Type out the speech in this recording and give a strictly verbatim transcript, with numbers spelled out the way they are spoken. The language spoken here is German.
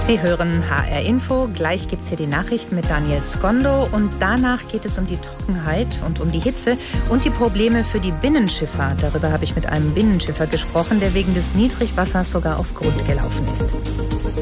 Sie hören H R Info. Gleich gibt es hier die Nachrichten mit Daniel Skondo. Und danach geht es um die Trockenheit und um die Hitze und die Probleme für die Binnenschifffahrt. Darüber habe ich mit einem Binnenschiffer gesprochen, der wegen des Niedrigwassers sogar auf Grund gelaufen ist.